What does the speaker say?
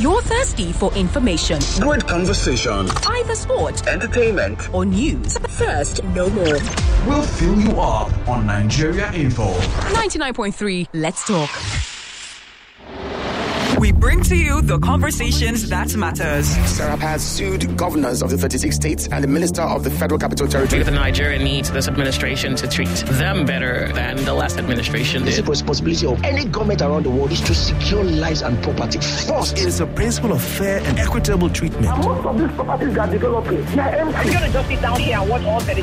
You're thirsty for information. Good conversation. Either sport, entertainment, or news. Thirst no more. We'll fill you up on Nigeria Info. 99.3, let's talk. We bring to you the conversations that matters. Serap has sued governors of the 36 states and the Minister of the Federal Capital Territory. The Nigeria needs this administration to treat them better than the last administration did. The responsibility of any government around the world is to secure lives and property first. It is a principle of fair and equitable treatment. And most of these properties that are developing, they are empty. You're going to just sit down here and watch all